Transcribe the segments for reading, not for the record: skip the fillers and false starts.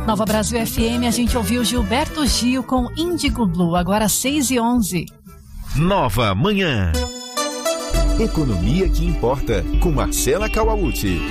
Nova Brasil FM, a gente ouviu Gilberto Gil com Índigo Blue, agora 6h11. Nova Manhã. Economia que importa, com Marcela Kawauchi.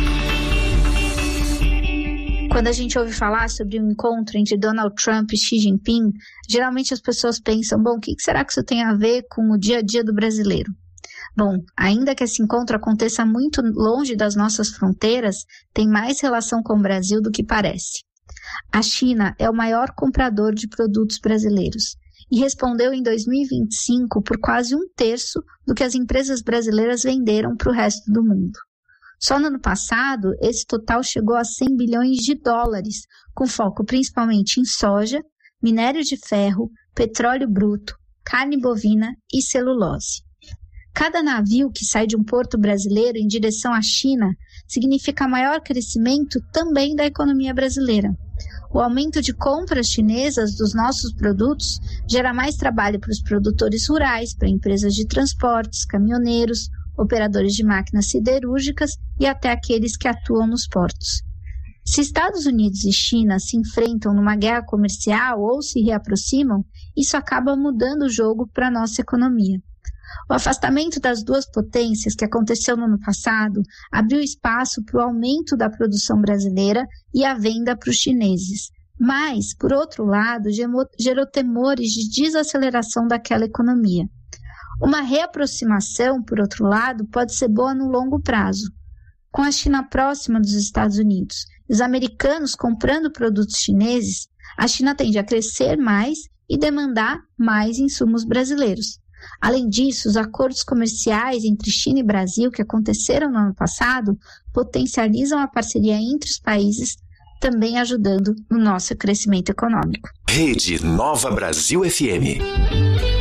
Quando a gente ouve falar sobre um encontro entre Donald Trump e Xi Jinping, geralmente as pessoas pensam, bom, o que será que isso tem a ver com o dia a dia do brasileiro? Bom, ainda que esse encontro aconteça muito longe das nossas fronteiras, tem mais relação com o Brasil do que parece. A China é o maior comprador de produtos brasileiros e respondeu em 2025 por quase 1/3 do que as empresas brasileiras venderam para o resto do mundo. Só no ano passado, esse total chegou a 100 bilhões de dólares, com foco principalmente em soja, minério de ferro, petróleo bruto, carne bovina e celulose. Cada navio que sai de um porto brasileiro em direção à China significa maior crescimento também da economia brasileira. O aumento de compras chinesas dos nossos produtos gera mais trabalho para os produtores rurais, para empresas de transportes, caminhoneiros, operadores de máquinas siderúrgicas e até aqueles que atuam nos portos. Se Estados Unidos e China se enfrentam numa guerra comercial ou se reaproximam, isso acaba mudando o jogo para a nossa economia. O afastamento das duas potências que aconteceu no ano passado abriu espaço para o aumento da produção brasileira e a venda para os chineses. Mas, por outro lado, gerou temores de desaceleração daquela economia. Uma reaproximação, por outro lado, pode ser boa no longo prazo. Com a China próxima dos Estados Unidos e os americanos comprando produtos chineses, a China tende a crescer mais e demandar mais insumos brasileiros. Além disso, os acordos comerciais entre China e Brasil que aconteceram no ano passado potencializam a parceria entre os países, também ajudando no nosso crescimento econômico. Rede Nova Brasil FM.